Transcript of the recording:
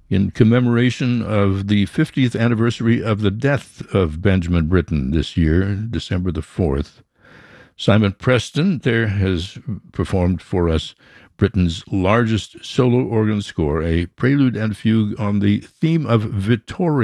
in commemoration of the 50th anniversary of the death of Benjamin Britten this year, December the 4th. Simon Preston there has performed for us Britten's largest solo organ score, a prelude and fugue on the theme of Vittoria.